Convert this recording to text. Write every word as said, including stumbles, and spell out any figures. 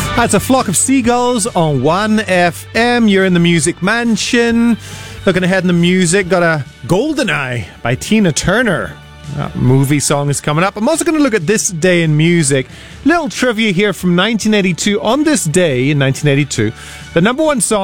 That's a Flock of Seagulls on one F M. You're in the Music Mansion. Looking ahead in the music, got a Goldeneye by Tina Turner. That movie song is coming up. I'm also going to look at this day in music. Little trivia here from nineteen eighty-two. On this day in nineteen eighty-two, the number one song